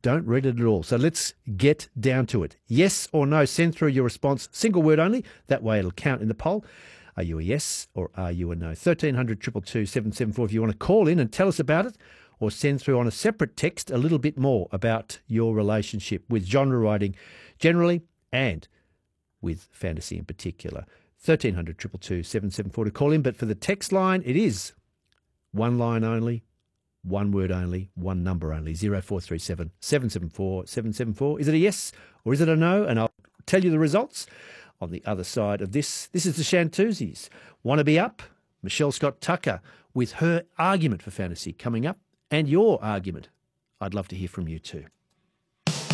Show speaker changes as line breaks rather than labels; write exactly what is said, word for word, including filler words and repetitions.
don't read it at all. So let's get down to it. Yes or no, send through your response, single word only. That way it'll count in the poll. Are you a yes or are you a no? thirteen hundred, two two two, seven seven four if you want to call in and tell us about it, or send through on a separate text a little bit more about your relationship with genre writing generally and with fantasy in particular. thirteen hundred, two two two, seven seven four to call in, but for the text line, it is one line only, one word only, one number only, zero four three seven, seven seven four, seven seven four. Is it a yes or is it a no? And I'll tell you the results on the other side of this. This is the Shantuzis. Want to be up? Michelle Scott Tucker with her argument for fantasy coming up, and your argument. I'd love to hear from you too.